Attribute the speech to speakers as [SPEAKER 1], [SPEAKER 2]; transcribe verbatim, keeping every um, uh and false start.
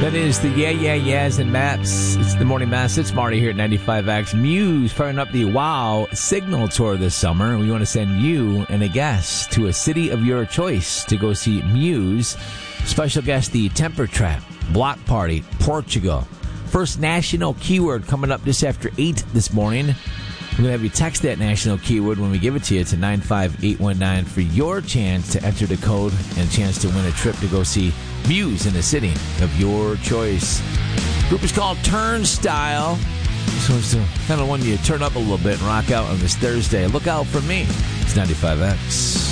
[SPEAKER 1] That is the Yeah, Yeah, Yeahs and Maps. It's the Morning Mass. It's Marty here at ninety-five X. Muse firing up the Wow Signal Tour this summer. We want to send you and a guest to a city of your choice to go see Muse. Special guest, the Temper Trap, Block Party, Portugal. First national keyword coming up just after eight this morning. We're going to have you text that national keyword when we give it to you to nine five eight one nine for your chance to enter the code and a chance to win a trip to go see Muse in the city of your choice. The group is called Turnstile. So it's the kind of one you turn up a little bit and rock out on this Thursday. Look out for me. It's ninety-five X.